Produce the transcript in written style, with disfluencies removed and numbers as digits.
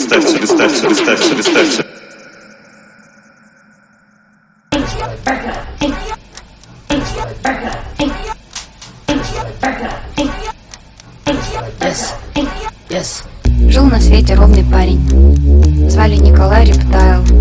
листавчик. Жил на свете ровный парень, звали Николай Рептайл.